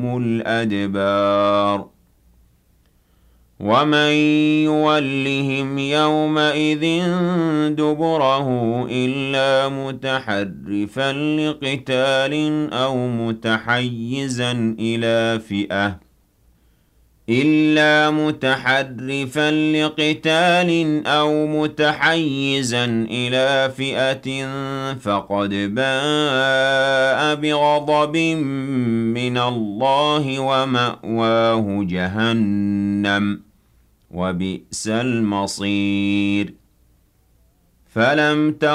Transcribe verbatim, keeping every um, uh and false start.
الْأَدْبَارَ وَمَن يُوَلِّهِمْ يَوْمَئِذٍ دُبُرَهُ إِلَّا مُتَحَرِّفًا لِّقِتَالٍ أَوْ مُتَحَيِّزًا إِلَىٰ فِئَةٍ إِلَّا مُتَحَرِّفًا لِّقِتَالٍ أَوْ مُتَحَيِّزًا إِلَىٰ فِئَةٍ فَقَدْ بَاءَ بِغَضَبٍ مِّنَ اللَّهِ وَمَأْوَاهُ جَهَنَّمُ ۖ وَبِئْسَ الْمَصِيرُ. فَلَمْ